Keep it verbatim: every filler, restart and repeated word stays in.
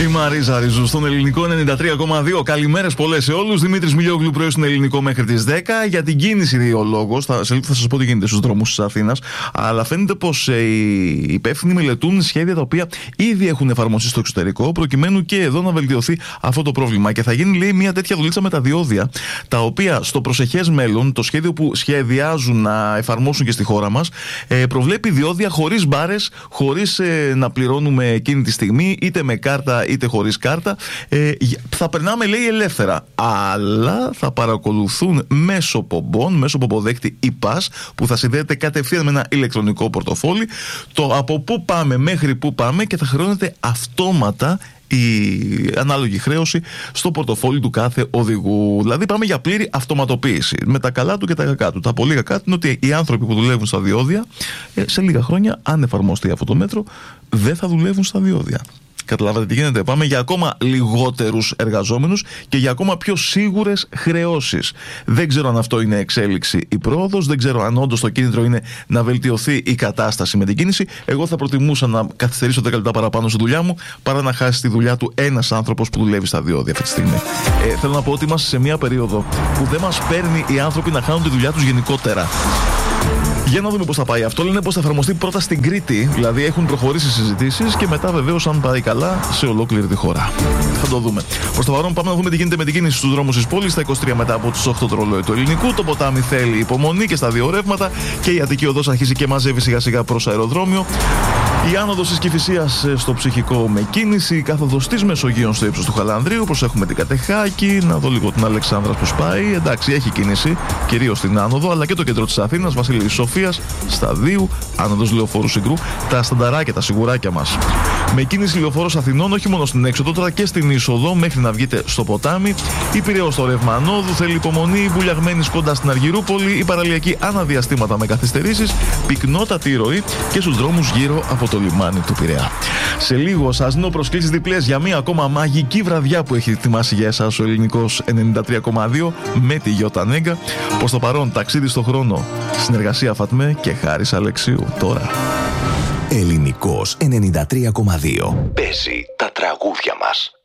Η Μαρίζα Ριζού στον Ελληνικό ενενήντα τρία κόμμα δύο. Καλημέρες πολλές σε όλους. Δημήτρης Μιλιόγλου πρωί στον Ελληνικό μέχρι τις δέκα. Για την κίνηση ο λόγος. Θα, θα σας πω τι γίνεται στους δρόμους της Αθήνας. Αλλά φαίνεται πως ε, οι υπεύθυνοι μελετούν σχέδια τα οποία ήδη έχουν εφαρμοστεί στο εξωτερικό, προκειμένου και εδώ να βελτιωθεί αυτό το πρόβλημα. Και θα γίνει, λέει, μια τέτοια δουλίτσα με τα διόδια, τα οποία στο προσεχές μέλλον, το σχέδιο που σχεδιάζουν να εφαρμόσουν και στη χώρα μας, ε, προβλέπει διόδια χωρίς μπάρες, χωρίς ε, να πληρώνουμε εκείνη τη στιγμή, είτε με κάρτα είτε χωρίς κάρτα. Ε, θα περνάμε, λέει, ελεύθερα. Αλλά θα παρακολουθούν μέσω πομπών, μέσω πομποδέκτη e-pass, που θα συνδέεται κατευθείαν με ένα ηλεκτρονικό πορτοφόλι, το από πού πάμε μέχρι πού πάμε, και θα χρεώνεται αυτόματα η ανάλογη χρέωση στο πορτοφόλι του κάθε οδηγού. Δηλαδή πάμε για πλήρη αυτοματοποίηση, με τα καλά του και τα κακά του. Τα πολύ κακά του είναι ότι οι άνθρωποι που δουλεύουν στα διόδια, σε λίγα χρόνια, αν εφαρμοστεί αυτό το μέτρο, δεν θα δουλεύουν στα διόδια. Καταλάβατε τι γίνεται? Πάμε για ακόμα λιγότερους εργαζόμενους και για ακόμα πιο σίγουρες χρεώσεις. Δεν ξέρω αν αυτό είναι εξέλιξη ή πρόοδος, δεν ξέρω αν όντως το κίνητρο είναι να βελτιωθεί η κατάσταση με την κίνηση. Εγώ θα προτιμούσα να καθυστερήσω δέκα λεπτά παραπάνω στη δουλειά μου παρά να χάσει τη δουλειά του ένας άνθρωπος που δουλεύει στα διόδια αυτή τη στιγμή. Ε, θέλω να πω ότι είμαστε σε μια περίοδο που δεν μας παίρνει οι άνθρωποι να χάνουν τη δουλειά τους γενικότερα. Για να δούμε πώς θα πάει αυτό. Λένε πως θα εφαρμοστεί πρώτα στην Κρήτη, δηλαδή έχουν προχωρήσει συζητήσεις, και μετά βεβαίως, αν πάει καλά, σε ολόκληρη τη χώρα. Θα το δούμε. Προς το παρόν, πάμε να δούμε τι γίνεται με την κίνηση στους δρόμους της πόλης. Στα είκοσι τρία μετά από τις οκτώ το ρολόι του Ελληνικού. Το ποτάμι θέλει υπομονή και στα δύο ρεύματα, και η Αττική Οδός αρχίζει και μαζεύει σιγά σιγά προς αεροδρόμιο. Η άνοδος της Κηφισίας στο Ψυχικό με κίνηση. Η κάθοδος της Μεσογείων στο ύψος του Χαλανδρίου. Προσέχουμε την Κατεχάκη. Να δω λίγο την Αλεξάνδρας που σπάει. Εντάξει, έχει κίνηση, κυρίως στην άνοδο, αλλά και το κέντρο της Αθήνας, Βασίλης Σοφίας, Σταδίου, άνοδος Λεωφόρου Συγκρού. Τα στανταράκια, τα σιγουράκια μας. Με κίνηση Λεωφόρος Αθηνών, όχι μόνο στην έξοδο, τώρα και στην είσοδο, μέχρι να βγείτε στο ποτάμι. Η Πειραιώς στο ρεύμα ανόδου θέλει υπομονή. Βουλιαγμένης κοντά στην Αργυρούπολη. Η παραλιακή αναδιαστήματα με καθυστερήσεις. Πυκνότατη ροή και στους δρόμους γύρω από το λιμάνι του Πειραιά. Σε λίγο σας δίνω προσκλήσεις διπλές για μία ακόμα μαγική βραδιά που έχει ετοιμάσει για εσάς ο Ελληνικός ενενήντα τρία κόμμα δύο με τη Γιώτα Νέγκα. Προς το παρόν, ταξίδι στο χρόνο. Συνεργασία Φατμέ και Χάρης Αλεξίου. Τώρα. Ελληνικός ενενήντα τρία κόμμα δύο. Παίζει τα τραγούδια μας.